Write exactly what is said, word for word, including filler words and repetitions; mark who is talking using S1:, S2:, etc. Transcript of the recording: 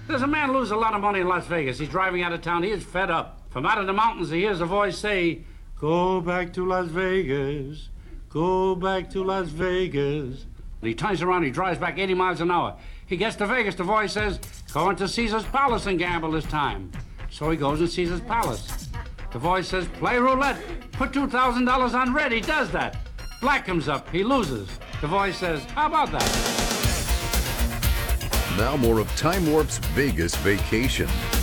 S1: There's a man lose a lot of money in Las Vegas. He's driving out of town. He is fed up. From out of the mountains, he hears a voice say, "Go back to Las Vegas. Go back to Las Vegas." And he turns around. He drives back eighty miles an hour. He gets to Vegas. The voice says, "Go into Caesar's Palace and gamble this time." So he goes to Caesar's Palace. The voice says, "Play roulette. Put two thousand dollars on red." He does that. Black comes up. He loses. The voice says, "How about that?"
S2: Now more of Time Warp's Vegas Vacation.